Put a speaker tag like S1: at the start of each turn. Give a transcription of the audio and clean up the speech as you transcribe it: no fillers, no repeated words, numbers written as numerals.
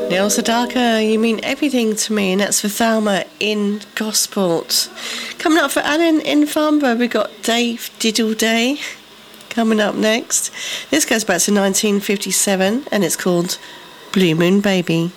S1: Neil Sedaka, you mean everything to me, and that's for Thelma in Gosport. Coming up for Alan in Farnborough, we've got Dave Diddle Day coming up next. This goes back to 1957, and it's called Blue Moon Baby.